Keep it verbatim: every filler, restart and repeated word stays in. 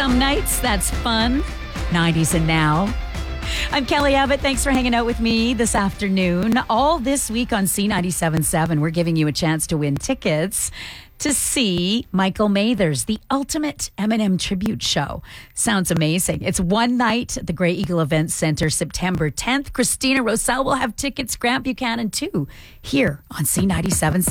Some nights, that's fun. nineties and now. I'm Kelly Abbott. Thanks for hanging out with me this afternoon. All this week on C ninety-seven point seven, we're giving you a chance to win tickets to see Michael Mathers, the ultimate Eminem tribute show. Sounds amazing. It's one night at the Grey Eagle Events Center, September tenth. Christina Rosell will have tickets, Grant Buchanan too, here on C ninety-seven point seven.